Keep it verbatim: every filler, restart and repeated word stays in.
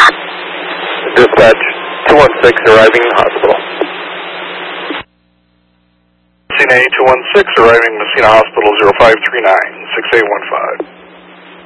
Dispatch, two one six arriving hospital. Messina two one six arriving Messina Hospital zero five three nine, six eight one five.